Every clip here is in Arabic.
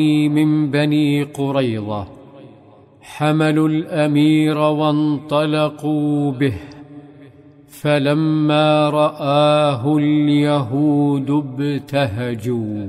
من بني قريظة حملوا الأمير وانطلقوا به، فلما رآه اليهود ابتهجوا.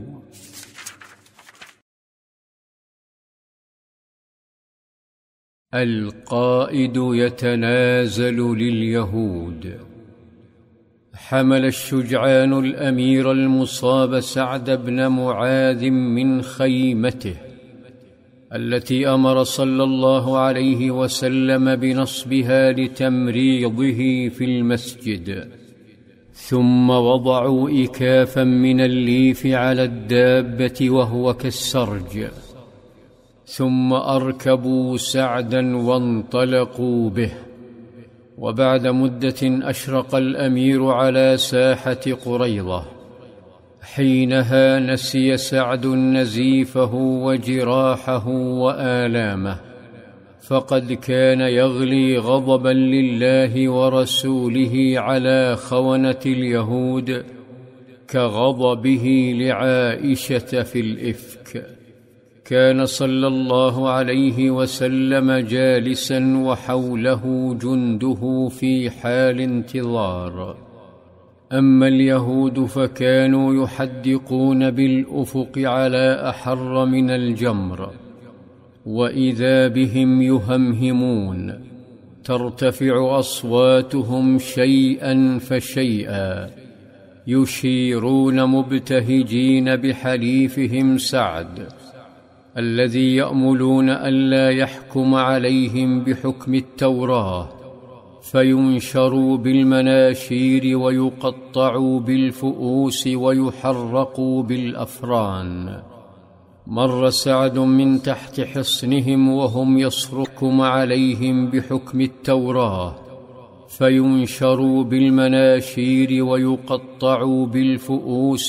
القائد يتنازل لليهود. حمل الشجعان الأمير المصاب سعد بن معاذ من خيمته التي أمر صلى الله عليه وسلم بنصبها لتمريضه في المسجد، ثم وضعوا إكافا من الليف على الدابة وهو كالسرج، ثم أركبوا سعدا وانطلقوا به. وبعد مدة أشرق الأمير على ساحة قريظة. حينها نسي سعد نزيفه وجراحه وآلامه، فقد كان يغلي غضبا لله ورسوله على خونة اليهود كغضبه لعائشة في الإفك. كان صلى الله عليه وسلم جالسا وحوله جنده في حال انتظار. أما اليهود فكانوا يحدقون بالأفق على أحر من الجمر، وإذا بهم يهمهمون، ترتفع أصواتهم شيئا فشيئا، يشيرون مبتهجين بحليفهم سعد الذي يأملون ألا يحكم عليهم بحكم التوراة، فينشروا بالمناشير ويقطعوا بالفؤوس ويحرقوا بالأفران. مر سعد من تحت حصنهم وهم يصرخون عليهم بحكم التوراة، فينشروا بالمناشير ويقطعوا بالفؤوس